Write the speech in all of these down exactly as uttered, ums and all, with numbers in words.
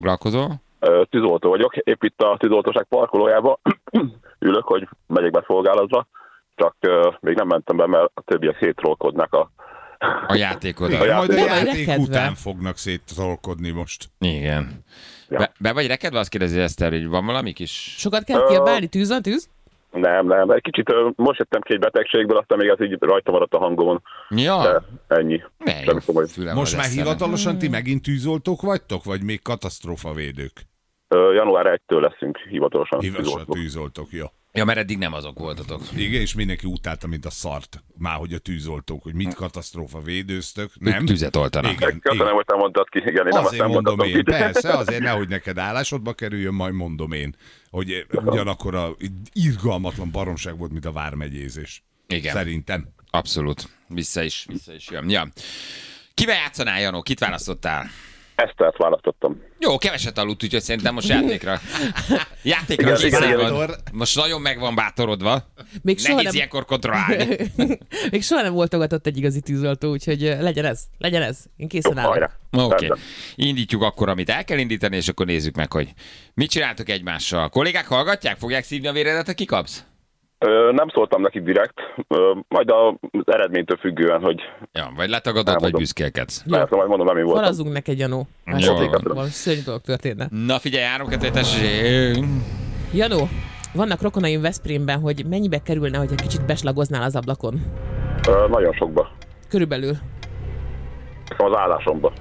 foglalkozol? Tűzoltó vagyok, épp itt a tűzoltóság parkolójába ülök, hogy megyek be szolgálatra, csak uh, még nem mentem be, mert a többiek szétrolkodnak a... A játékod. Igen, majd a játék rekedve. után fognak szétrolkodni most. Igen. Ja. Be, be vagy rekedve? Azt kérdezi Eszter, hogy van valami kis... Sokat kell kiabálni? Tűz van tűz? Nem, nem, egy kicsit uh, most jöttem ki egy betegségből, aztán még az így rajta maradt a hangomon. Ja. De ennyi. Ne, Semmi komoly. Most már hivatalosan ti megint tűzoltók vagytok, vagy még katasztrófavédők? Uh, január elsejétől leszünk hivatalosan Hivatalos tűzoltók. tűzoltók, jó. Ja, mert eddig nem azok voltatok. Igen, és mindenki utálta, mint a szart. Már hogy a tűzoltók, hogy mit katasztrófa védőztök, nem? Tüzet oltanak. Igen, Köszönöm, igen. hogy te mondtad ki. Igen, én nem azt Azért nem mondom mondhatom én, ki. persze, azért nehogy neked állásodba kerüljön, majd mondom én, hogy ugyanakkor a irgalmatlan baromság volt, mint a vármegyézés. Igen. Szerintem. Abszolút. Vissza is, vissza is jön. Ja. Kivel játszanál, Janó? Kit választottál? Esztert választottam. Jó, keveset aludt, úgyhogy szerintem most játékra. Játékra Igen, készen igen, van. Most nagyon meg van bátorodva. Még soha Nehéz nem... ilyenkor kontrollálni. Még soha nem voltogatott egy igazi tűzoltó, úgyhogy uh, legyen ez, legyen ez. Én készen állok. Hajrá. Oké. Okay. Rendben. Indítjuk akkor, amit el kell indítani, és akkor nézzük meg, hogy mit csináltok egymással. Kollégák hallgatják? Fogják szívni a véredet, ha kikapsz? Ö, nem szóltam neki direkt, ö, majd az eredménytől függően, hogy Ja, vagy letagadod, vagy Elmondom. büszkélkedsz. Jó. persze, majd mondom, nem én voltam. Falazzunk neked, Janó. Jó. Másodikra valami szörnyű dolog történne. Na figyelj, három kettő tessék. Janó, vannak rokonaim Veszprémben, hogy mennyibe kerülne, hogyha kicsit beslagoznál az ablakon? Ö, nagyon sokba. Körülbelül. Nekem az állásomba.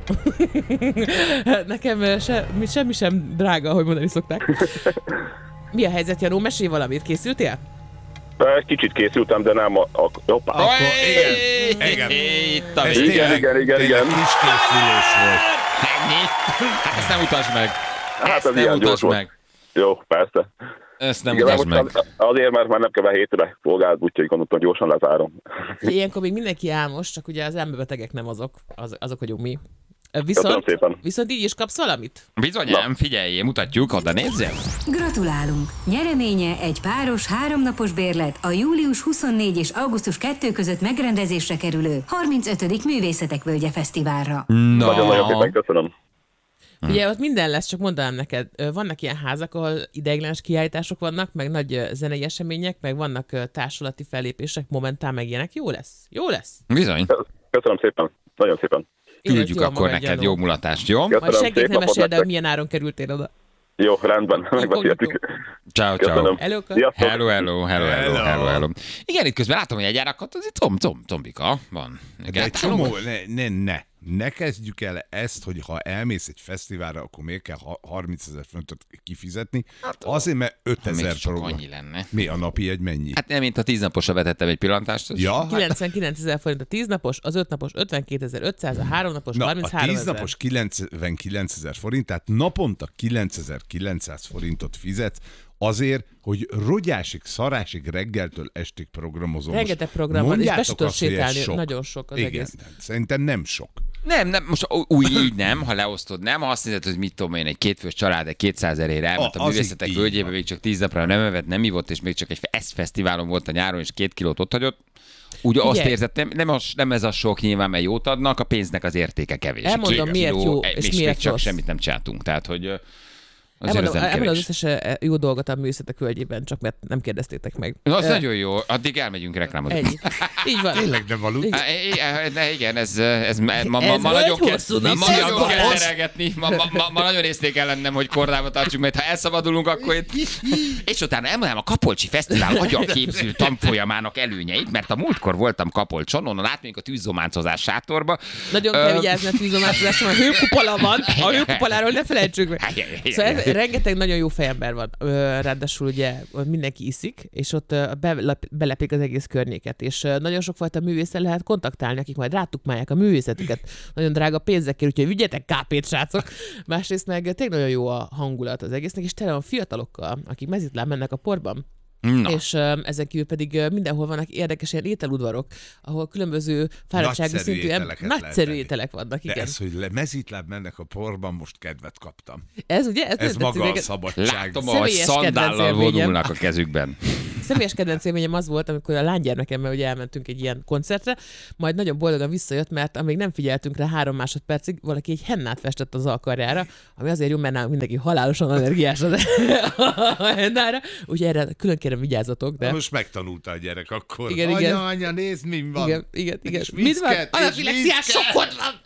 Nekem se, semmi sem drága, ahogy mondani szokták. Mi a helyzet, Janó? Mesélj valamit. Készültél? Egy kicsit készültem, de nem a... a hoppá. Akkor igen, igen. Itt a Ez vége. Igen, tényleg- igen, igen, tényleg igen. kis készülés volt. Ennyi? Hát ezt nem utasd meg. Hát Ezt ez nem ilyen gyors utasd volt. meg. Jó, persze. Ezt nem Igen, utasd most meg. az- azért, mert már nem kell be hétre szolgált, úgyhogy gondoltam, gyorsan lezárom. Ilyenkor még mindenki álmos, csak ugye az elmebetegek nem azok, az, azok vagyunk mi. Köszönöm Viszont, szépen. viszont így is kapsz valamit? Bizonyám, figyelj, mutatjuk, oda nézzél. Gratulálunk! Nyereménye egy páros háromnapos bérlet a július huszonnégy és augusztus kettő között megrendezésre kerülő harmincötödik Művészetek Völgye Fesztiválra. Nagyon-nagyon szépen köszönöm. Ugye ott minden lesz, csak mondanám neked, ö, vannak ilyen házak, ahol ideiglenes kiállítások vannak, meg nagy ö, zenei események, meg vannak ö, társulati fellépések, momentán meg ilyenek. Jó lesz, jó lesz. Bizony. Köszönöm szépen. Nagyon szépen. Küldjük Éld jól akkor magad, neked Janó. jó mulatást, jó? Majd Köszönöm, senkinek szép nem napot mesél, de hogy nektek. milyen áron kerültél oda. Jó, rendben. Megbeszéltük. Ciao, ciao. Köszönöm. Hello, Sziasztok. Hello, hello, hello, hello, Hello. hello, hello. Igen, itt közben látom, hogy egy árakat, az itt zomb, zomb, zombika van. De Igen, egy csomó, ne, ne, ne. Ne kezdjük el ezt, hogy ha elmész egy fesztiválra, akkor miért kell harmincezer fontot kifizetni? Azért, mert ötezer még csak program. annyi lenne. Mi a napi egy mennyi? Hát nem, mint a tíznaposra vetettem egy pillantást. az- Ja, hát, kilencvenkilencezer forint a tíz napos, az öt napos ötvenkétezer-ötszáz, a három napos na, a harmincháromezer. tíz napos kilencvenkilencezer forint, tehát naponta kilencezer-kilencszáz forintot fizetsz azért, hogy rogyásig, szarásig reggeltől estig programozom. Rengeteg Most program van, és be mondjátok se tudod azt, hogy ez sétálni, sok. nagyon sok az Igen, egész. szerintem nem sok. Nem, nem, most úgy így nem, ha leosztod, nem. Ha azt nézed, hogy mit tudom én, egy kétfős család, egy kétszázezerért elment A- a az művészetek így völgyébe, van. még csak tíz napra nem evett, nem ivott, és még csak egy ezt fesztiválon volt a nyáron, és két kilót ott hagyott. Ugye azt Figyelj. érzed, nem, nem, az, nem ez a sok nyilván, mert jót adnak, a pénznek az értéke kevés. Elmondom, Két miért kiló, jó, és, és és miért még csak rossz. semmit nem csináltunk. Tehát, hogy ö, azért Elmondom, ez nem elmondom az kevés. összes eh, jó dolgot a Művészetek Völgyében, csak mert nem kérdeztétek meg. Na, az Eh, nagyon jó, addig elmegyünk reklámozni. Ennyi. Így van. Tényleg nem aludt. Igen. Á, i- i- Igen, ez, ez ma, ma, Ez ma volt nagyon kell, hosszú ma nap. nagyon Ez kell volt. terelgetni, ma, ma, ma, ma nagyon észnék kell lennem, hogy kordába tartsuk, mert ha elszabadulunk, akkor itt... És utána elmondám a Kapolcsi Fesztivál agyaképző tanfolyamának előnyeit, mert a múltkor voltam Kapolcson, onnan átmegyünk a tűzzománcozás sátorba. Nagyon kell vigyázni a tűzomátozásra, mert hőkupola van, a hőkupoláról ne felejtsük meg. Szóval ez, rengeteg nagyon jó fejember van. Ö, Ráadásul ugye mindenki iszik, és ott ö, belep, belepik az egész környéket, és ö, nagyon sokfajta művésszel lehet kontaktálni, akik majd rátukmálják a művészetüket. Nagyon drága pénzekkel, úgyhogy vigyetek kápét, srácok. Másrészt meg tényleg nagyon jó a hangulat az egésznek, és tele van fiatalokkal, akik mezitláb mennek a porban. Na. És uh, ezen kívül pedig uh, mindenhol vannak érdekes ilyen ételudvarok, ahol különböző fáradtsági Nagyszerű szintű em- ételeket lehet nagyszerű tenni. ételek vannak, De igen. ez, hogy le, mezitláb mennek a porban, most kedvet kaptam. Ez ugye? Ez, Ez nem tetszik maga a neked? szabadság. Látom, ahogy Személyes szandállal kedvenc élményem. vonulnak a kezükben. személyes kedvenc élményem az volt, amikor a lánygyermekemmel ugye elmentünk egy ilyen koncertre, majd nagyon boldogan visszajött, mert amíg nem figyeltünk rá három másodpercig, valaki egy hennát festett az alkarjára, ami azért jó, mert nálunk mindenki halálosan allergiás a hennára, úgyhogy erre külön kérem vigyázzatok. De... Most megtanulta a gyerek akkor. Igen, anya, igen. anya, nézd, mi van. Igen, igen, igen. És Mit van? viszket, és Anafilexiás viszket. sokkod van!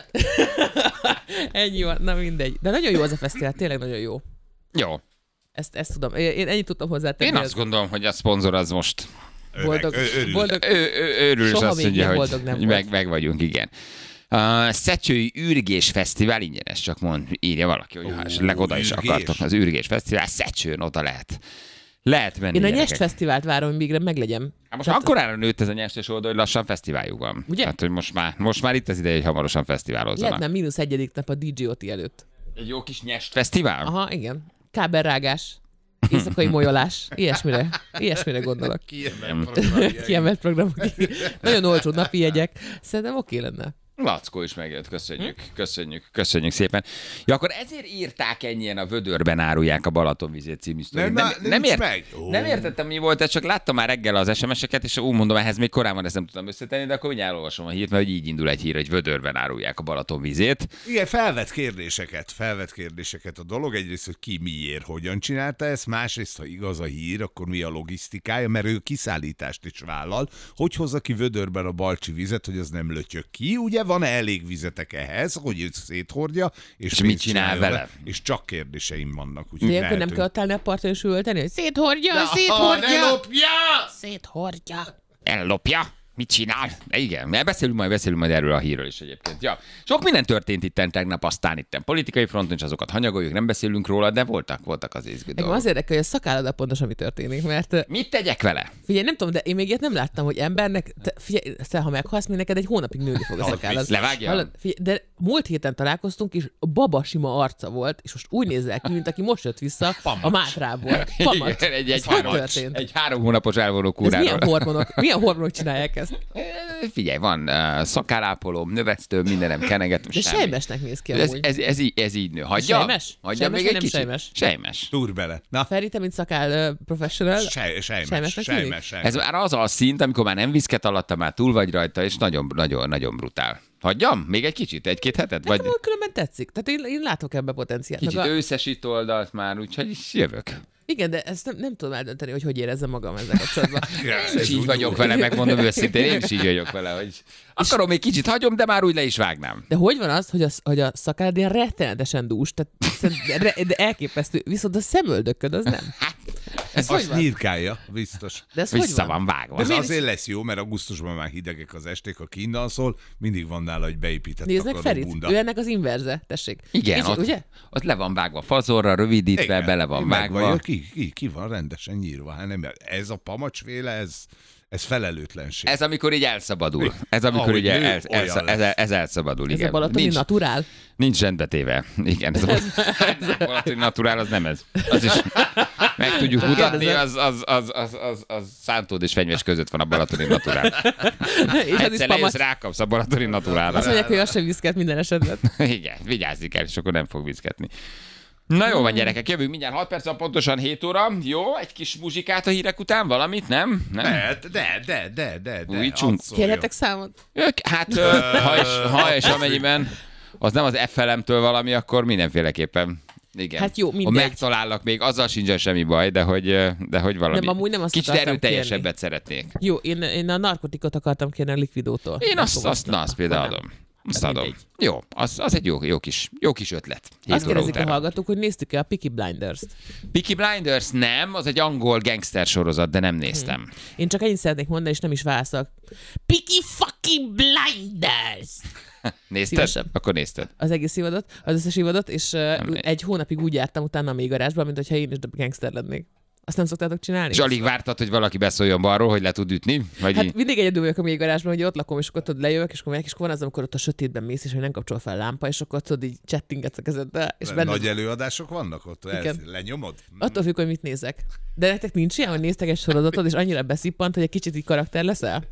Ennyi van, na mindegy. De nagyon jó az a fesztivál, tényleg nagyon jó. Jó. Ezt, ezt tudom. Én ennyit tudtam hozzátenni. Én azt gondolom, hogy a szponzor az most boldog, Öreg, ő- örül. boldog, ő, ő, őrül, és Soha azt még mondja, ilyen hogy boldog nem meg, volt. meg vagyunk, igen. A Szecsői Ürgés Fesztivál ingyenes, csak mond, írja valaki, hogy ha esetleg oda is Ürgés. akartok. Az Ürgés Fesztivál Szecsőn oda lehet. Lehet menni. Én a gyerekek. Nyest Fesztivált várom, hogy végre meglegyen. Hát most akkorára nőtt ez a nyestes oldal, hogy lassan fesztiváljuk van. Ugye? Tehát, hogy most már, most már itt az ideje, hogy hamarosan fesztiválozzanak. Lehetne mínusz egyedik nap a dé jé o té előtt. Egy jó kis nyest fesztivál? Aha, igen. Kábelrágás, éjszakai molyolás, ilyesmire, ilyesmire gondolok. Kiemelt program. Kiemelt programok. Nagyon olcsó napi jegyek. Szerintem oké lenne. Lackó is megjött, köszönjük, köszönjük, köszönjük szépen. Ja, akkor ezért írták ennyien a Vödörben árulják a Balatonvizét című sztorit. Nem, Nem, nem, nem, nincs ért, meg. Ó. nem értettem, mi volt ez, csak láttam már reggel az es em es-eket, és úgy mondom, ehhez még korábban ezt nem tudtam összetenni, de akkor mindjárt elolvasom a hírt, mert hogy így indul egy hír, hogy Vödörben árulják a Balatonvizét. Igen, felvet kérdéseket, felvet kérdéseket a dolog. Egyrészt, hogy ki miért, hogyan csinálta ezt, másrészt, ha igaz a hír, akkor mi a logisztikája, mert ő kiszállítást is vállal. Hogy hozza ki Vödörben a balcsi vizet, hogy az nem lötyög ki? Ugye van-e elég vizetek ehhez, hogy őt széthordja, és, És mit pénzt csinál csináljon vele? És csak kérdéseim vannak. De ilyenkor nem kell ott állni a parton és üvölteni, hogy széthordja, széthordja, lopja! széthordja. Ellopja? Mit csinál? De igen, mert beszélünk majd, beszélünk majd erről a hírről is egyébként. Ja. Sok minden történt itten tegnap, aztán itten politikai fronton, és azokat hanyagoljuk, nem beszélünk róla, de voltak, voltak az izgő Engem dolgok. az érdekel, hogy a szakállada pontosan mi történik, mert Mit tegyek vele? figyelj, nem tudom, de én még ilyet nem láttam, hogy embernek, te, figyelj, te, ha meghalsz, még neked egy hónapig nőni fog a szakállad. Levágja? Hallod? Figyelj, de múlt héten találkoztunk, és baba sima arca volt, és most úgy nézel ki, mint aki most jött vissza a Mátrából. Pamacs. Igen, egy, egy, Ez hogy három, történt? egy három hónapos elvonó Ez milyen kúráról. hormonok? Milyen hormonok csinálják ezt? Figyelj, van uh, szakállápolóm, növesztőm, mindenem kenegetem. De semmi. sejmesnek néz ki Ez, amúgy. ez, ez, így, ez így nő. Hagyja? Sejmes? Hagyja Sejmes még vagy egy nem kicsit? sejmes? Sejmes. Túr bele. Na, Feri, te mint szakál uh, professional, sej, sejmes, Sejmesnek sejmes, tűnik? sejmes. Ez már az a szint, amikor már nem viszket alatta, már túl vagy rajta, és nagyon, nagyon, nagyon brutál. Hagyjam? Még egy kicsit? Egy-két hetet? Vagy nekem úgy különben tetszik. Tehát én, én látok ebbe potenciált. kicsit Meg a- őszesít oldalt már, úgyhogy is jövök. Igen, de ezt nem, nem tudom eldönteni, hogy hogy érezzem magam ezzel kapcsolatban. Én is így vagyok vele, megmondom őszintén, én is így vagyok vele, hogy akarom, még kicsit hagyom, de már úgy le is vágnám. De hogy van az, hogy a, hogy a szakád ilyen rettenetesen dús, tehát szerint- de, de elképesztő, viszont a szemöldököd az nem. Ez hogy Azt van? nyírkálja, biztos. De ez hogy Vissza van? van vágva. Ez miért azért lesz jó, mert augusztusban már hidegek az esték, ha kiindalszol, mindig van nála egy beépített Nézd meg takaró Ferit, bunda. ő ennek az inverze, tessék. Igen, És, ott, ugye? ott le van vágva fazorra, rövidítve, Igen, bele van meg vágva. vagy, ki, ki, ki van rendesen nyírva. Hát nem, ez a pamacsféle, ez, ez felelőtlenség. Ez amikor így elszabadul. Ez amikor Ahogy így el, nő, el, el, olyan ez, ez elszabadul. Ez Igen. a balatoni nincs, naturál. nincs rendbetéve. Igen, ez a, a balatoni naturál az nem ez. Az is meg tudjuk mutatni, az, az, az, az, az, az Szántód és Fenyves között van a balatoni naturál. És az is Egyszer pamacs. lejössz, rákapsz a balatoni naturálra. Azt mondják, hogy az sem viszket minden esetben. Igen, vigyázzni kell, és akkor nem fog viszketni. Na jó van, gyerekek, jövünk mindjárt hat perc, van pontosan hét óra. Jó, egy kis muzsikát a hírek után, valamit, nem? Nem? De, de, de, de, de, de. Újítsunk. hadd szóljon. Kérhetek számot? Ők, hát, ö, ha és, ha és amennyiben az nem az ef el em-től valami, akkor mindenféleképpen. Igen. Hát jó, Ha mindegy. megtalállak még, azzal sincsen semmi baj, de hogy, ö, de hogy valami. Nem, amúgy nem azt Kicsit akartam erőteljesebbet szeretnék. Jó, én, én a narkotikot akartam kérni a Liquidótól. Én Nem azt, fogom azt, na, azt például Akkor nem. adom. Azt Hát adom. mindegy. Jó, az, az egy jó, jó, kis, jó kis ötlet. Hét Azt óra kérdezik a utána. hallgatók, hogy néztük-e a Peaky Blinders-t. Peaky Blinders nem, az egy angol gangster sorozat, de nem néztem. Hmm. Én csak ennyit szeretnék mondani, és nem is válaszolok. Peaky fucking Blinders! Nézted? Szívesen. Akkor nézted. Az egész évadot, az összes évadot, és uh, egy hónapig úgy jártam utána a mélygarázsban, mint hogyha én is gangster lennék. Azt nem szoktátok csinálni? És alig vártad, hogy valaki beszóljon balról, hogy le tud ütni? Vagy Hát így? mindig egyedül vagyok a mélygarázsban, hogy ott lakom, és akkor tudod, lejövök, és akkor megyek, és akkor van az, amikor ott a sötétben mész, és hogy nem kapcsol fel a lámpa, és akkor tudod, így chattingetsz a kezeddel, és benne... Nagy előadások vannak ott? Ez, Igen. lenyomod? Attól függ, hogy mit nézek. De nektek nincs ilyen, hogy néztek egy sorozatot, és annyira beszippant, hogy egy kicsit így karakter leszel?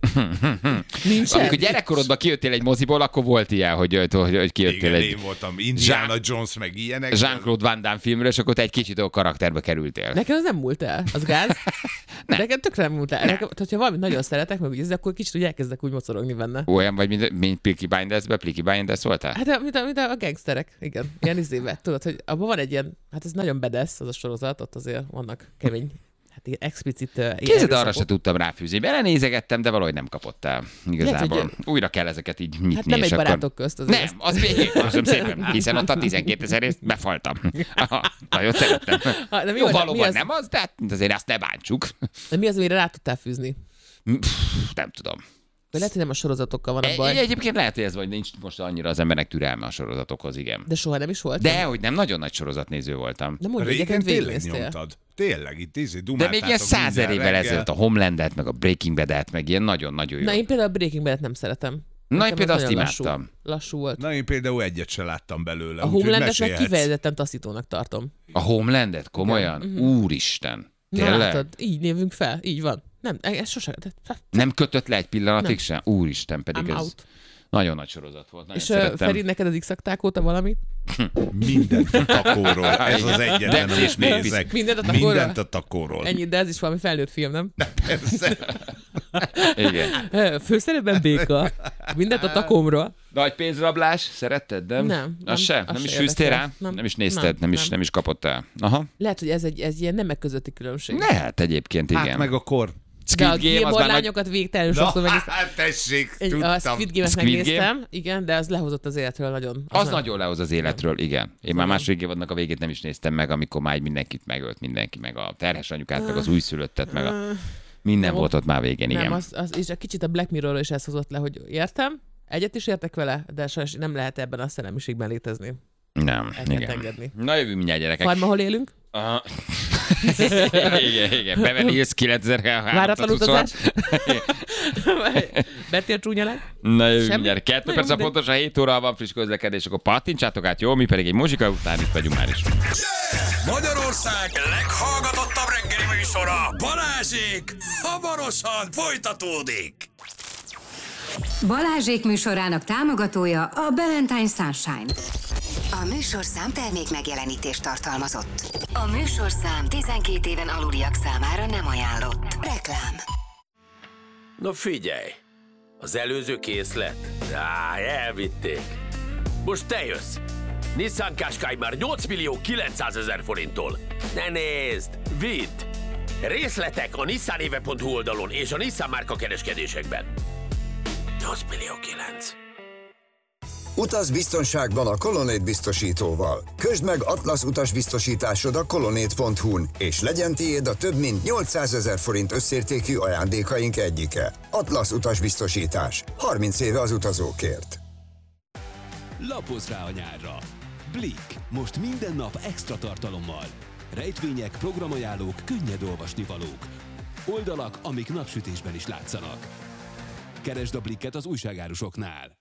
Nincs. Amikor gyerekkorodban kijöttél egy moziból, akkor volt ilyen, hogy, hogy, hogy, hogy kijöttél Igen, egy én voltam Indiana Jones, meg ilyenek. Jean-Claude Van Damme filmről, és akkor te egy kicsit a karakterbe kerültél. Nekem az nem múlt el. Az gáz? Nekem tökre nem múlt el. Nekem, hogyha valamit nagyon szeretek, meg úgy, akkor kicsit úgy elkezdek úgy mocorogni benne. Olyan vagy, mint, mint Peaky Blinders-be, Peaky Blinders voltál? Hát, mint a, mint a gangsterek, igen. Ilyen izébe. Tudod, hogy abban van egy ilyen, hát ez nagyon bedesz, az a sorozat, ott azért vannak kemény, hát ilyen explicit uh, Képzeld, arra se tudtam ráfűzni. Belenézegettem, de valahogy nem kapott el. Igazából. Lehet, Újra kell ezeket így nyitni. Hát nem és egy akkor... barátok közt azért. Nem, az még köszönöm szépen, hiszen ott a tizenkétezer részt befaltam. Aha, nagyon szerettem. Ha, de mi Jó, az, valóban mi az, nem az, de hát azért azt ne bántsuk. de mi az, amire rá tudtál fűzni? Pff, nem tudom. Vagy lehet, hogy nem a sorozatokkal van a Egy, baj. egyébként lehet, hogy ez vagy nincs most annyira az embernek türelme a sorozatokhoz, igen. De soha nem is volt? De, hogy nem nagyon nagy sorozatnéző voltam. De mondj Régen egyet, tényleg végignéztél. nyomtad. Tényleg, itt izé, De dumáltátok még ilyen százer minden évvel reggel. ezelőtt a Homelandet, meg a Breaking Bad-et, meg ilyen nagyon-nagyon jó. Na, én például a Breaking Bad-et nem szeretem. Na, Nekem én például az azt nagyon lassú. imádtam. Lassú volt. Na, én például egyet se láttam belőle. A úgyhogy Homelandet meg mesélhetsz. kifejezetten taszítónak tartom. A Homelandet? Komolyan? Igen. Úristen. Na, Tényleg? látod, így névünk fel, így van. Nem, ez sosem. De, Nem kötött le egy pillanatig Nem. sem? Úristen, pedig I'm ez out. nagyon nagy sorozat volt. Nagyon És uh, szerettem. Feri, neked az X-akták óta valami? Mindent a takóról. Ez az egyetlen, De- amit nézek. Mindent a takóról? Mindent a takóról. Ennyi, de ez is valami felnőtt film, nem? Persze. Igen. Ö, Főszerepben béka. Mindent a takomról. Nagy pénzrablás, szeretted, nem? Nem, Az nem, se? az Nem se is fűztél érdekel. rá? Nem. Nem is nézted? Nem, Nem is, nem. nem is kapott el? Aha. Lehet, hogy ez egy ez ilyen nemek közötti különbség. Lehet egyébként, igen. Hát meg a kor. De a Squid Game, az Gilmore már nagy... lányokat végtelenül Na, sokszor megnéztem. hát tessék, Egy- tudtam. A Squid Game-et Squid megnéztem, igen, de az lehozott az életről nagyon. Az nem. nagyon lehoz az életről, igen. Én már második évadnak a végét nem is néztem meg, amikor már így mindenkit megölt mindenki, meg a terhes anyukát, meg az újszülöttet, meg a... Minden Nem, volt ott már végén, igen. Nem, az, az, és egy kicsit a Black Mirrorról is ez hozott le, hogy értem, egyet is értek vele, de sajnos nem lehet ebben a szellemiségben létezni. Nem, El kell igen. engedni. Na jövünk mindjárt, gyerekek. Farma, hol élünk? Aha. igen, igen. Beverly Hills kilencezer-háromszázhuszonhat. Váratlan utazás? Betér csúnya le? Na jövünk Semmi? mindjárt. Kettő Na jó, perc a mindegy. pontosan hét óra van friss közlekedés, akkor pattintsátok át, jó? Mi pedig egy muzsika után itt vagyunk már is. Magyarország leghallgatottabb reggeli műsora, Balázsék, hamarosan folytatódik. Balázsék műsorának támogatója a Ballantyne Sunshine. A műsorszám termék megjelenítést tartalmazott. A műsorszám tizenkét éven aluliak számára nem ajánlott. Reklám. Na figyelj, az előző készlet? Á, elvitték. Most te jössz. Nissan Qashqai már nyolc millió kilencszázezer forinttól. Ne nézd, vidd! Részletek a nissanéve pont hu oldalon és a Nissan márka kereskedésekben. nyolc millió kilenc. Utaz biztonságban a Colonnade biztosítóval. Közd meg Atlasz utasbiztosításod a colonnade pont hu-n, és legyen tiéd a több mint nyolcszázezer forint összértékű ajándékaink egyike. Atlasz utasbiztosítás. harminc éve az utazókért. Lapozz rá a nyárra! Blick. Most minden nap extra tartalommal. Rejtvények, programajánlók, könnyed olvasnivalók. Oldalak, amik napsütésben is látszanak. Keresd a Blicket az újságárusoknál.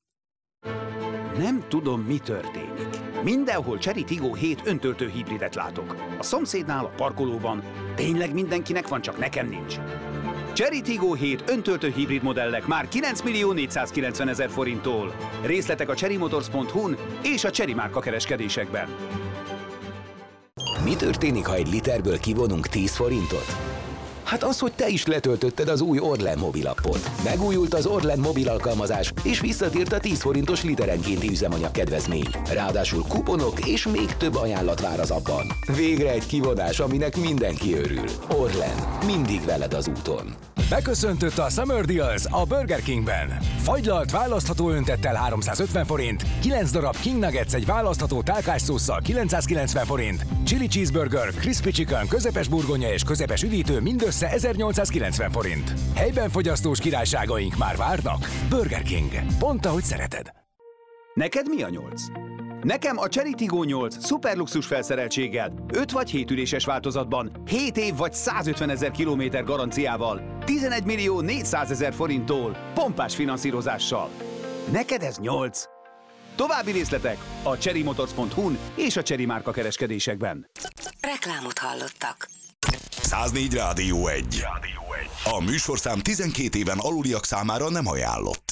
Nem tudom, mi történik. Mindenhol Chery Tiggo hét öntöltő hibridet látok. A szomszédnál, a parkolóban. Tényleg mindenkinek van, csak nekem nincs. Chery Tiggo hét öntöltő hibrid modellek már kilenc millió négyszázkilencven ezer forinttól. Részletek a chery motors pont hu-n és a Chery márka kereskedésekben. Mi történik, ha egy literből kivonunk tíz forintot? Hát az, hogy te is letöltötted az új Orlen mobilappot. Megújult az Orlen mobil alkalmazás, és visszatért a tíz forintos literenkénti üzemanyag kedvezmény. Ráadásul kuponok és még több ajánlat vár az appban. Végre egy kivonás, aminek mindenki örül. Orlen, mindig veled az úton. Beköszöntött a Summer Deals a Burger Kingben. Fagylalt választható öntettel háromszázötven forint, kilenc darab King Nuggets egy választható tálkásszósszal kilencszázkilencven forint, Chili Cheeseburger, Crispy Chicken, közepes burgonya és közepes üdítő mindössze ezernyolcszázkilencven forint. Helyben fogyasztós királyságaink már várnak. Burger King. Pont ahogy szereted. Neked mi a nyolc? Nekem a Chery Tiggo nyolc szuperluxus felszereltséggel, öt vagy hét üléses változatban, hét év vagy százötven ezer kilométer garanciával, tizenegy millió négyszázezer forinttól, pompás finanszírozással. Neked ez nyolc. További részletek a chery motors pont hu-n és a Chery márka kereskedésekben. Reklámot hallottak. száznégy Rádió egy. A műsorszám tizenkét éven aluliak számára nem ajánlott.